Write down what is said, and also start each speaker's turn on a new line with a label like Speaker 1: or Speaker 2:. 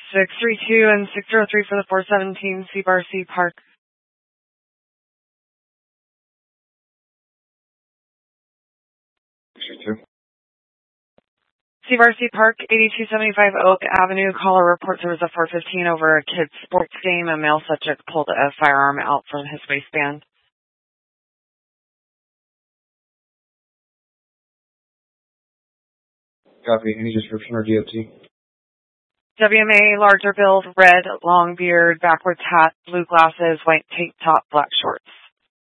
Speaker 1: 632 and 603 for the 417 C Park. C Park, 8275 Oak Avenue. Caller reports there was a 415 over a kid's sports game. A male subject pulled a firearm out from his waistband.
Speaker 2: Copy. Any description or DOT?
Speaker 1: WMA, larger build, red, long beard, backwards hat, blue glasses, white tank top, black shorts.